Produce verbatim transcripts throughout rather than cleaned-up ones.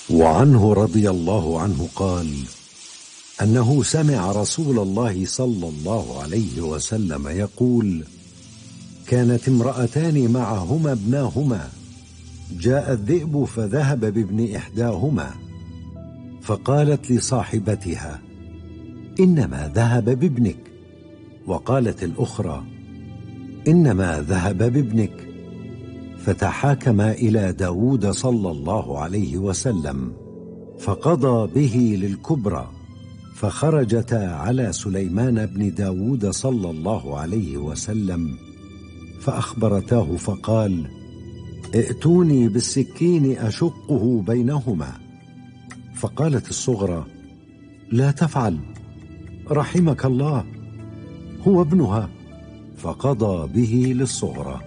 وعنه رضي الله عنه قال أنه سمع رسول الله صلى الله عليه وسلم يقول: كانت امرأتان معهما ابناهما، جاء الذئب فذهب بابن إحداهما، فقالت لصاحبتها: إنما ذهب بابنك، وقالت الأخرى: إنما ذهب بابنك. فتحاكما إلى داود صلى الله عليه وسلم، فقضى به للكبرى، فخرجتا على سليمان بن داود صلى الله عليه وسلم فأخبرتاه، فقال: ائتوني بالسكين أشقه بينهما. فقالت الصغرى: لا تفعل، رحمك الله، هو ابنها. فقضى به للصغرى.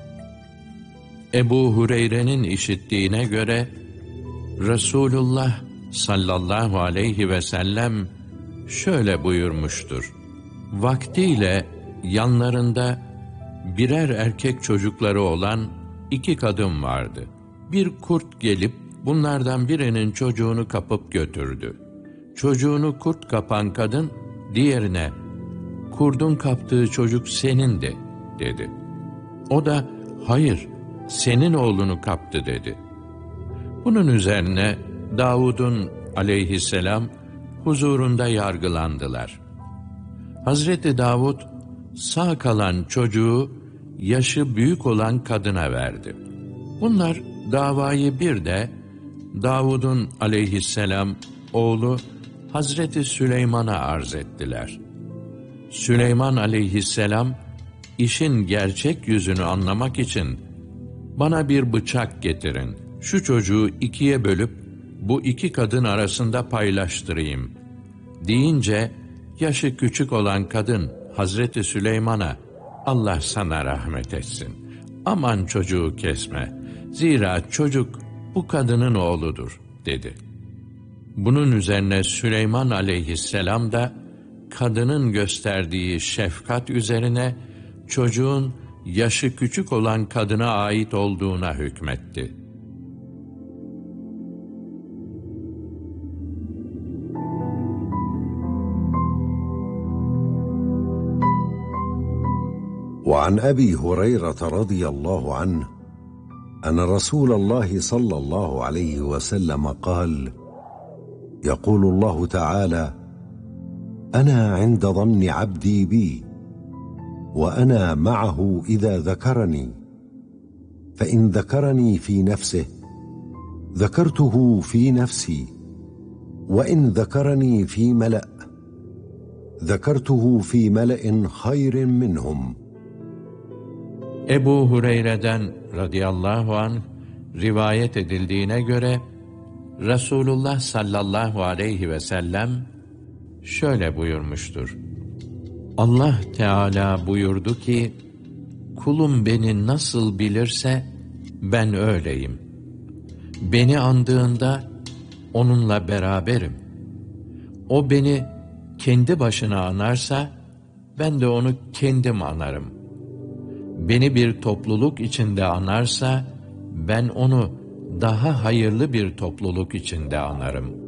Ebu Hureyre'nin işittiğine göre Resulullah sallallahu aleyhi ve sellem şöyle buyurmuştur: vaktiyle yanlarında birer erkek çocukları olan iki kadın vardı. Bir kurt gelip bunlardan birinin çocuğunu kapıp götürdü. Çocuğunu kurt kapan kadın diğerine: kurdun kaptığı çocuk senindi dedi. O da hayır, senin oğlunu kaptı dedi. Bunun üzerine Davud'un aleyhisselam huzurunda yargılandılar. Hazreti Davud sağ kalan çocuğu yaşı büyük olan kadına verdi. Bunlar davayı bir de Davud'un aleyhisselam oğlu Hazreti Süleyman'a arz ettiler. Süleyman aleyhisselam işin gerçek yüzünü anlamak için bana bir bıçak getirin, şu çocuğu ikiye bölüp bu iki kadın arasında paylaştırayım deyince yaşı küçük olan kadın Hazreti Süleyman'a Allah sana rahmet etsin, aman çocuğu kesme, zira çocuk bu kadının oğludur dedi. Bunun üzerine Süleyman aleyhisselam da kadının gösterdiği şefkat üzerine çocuğun yaşı küçük olan kadına ait olduğuna hükmetti. وعن أبي هريرة رضي الله عنه أن رسول الله صلى الله عليه وسلم قال: يقول الله تعالى: أنا عند ظن عبدي بي، وأنا معه إذا ذكرني، فإن ذكرني في نفسه ذكرته في نفسي، وإن ذكرني في ملأ ذكرته في ملأ خير منهم. Ebu Hureyre'den radıyallahu anh rivayet edildiğine göre Resulullah sallallahu aleyhi ve sellem şöyle buyurmuştur: Allah Teala buyurdu ki, kulum beni nasıl bilirse ben öyleyim. Beni andığında onunla beraberim. O beni kendi başına anarsa ben de onu kendim anarım. Beni bir topluluk içinde anarsa ben onu daha hayırlı bir topluluk içinde anarım.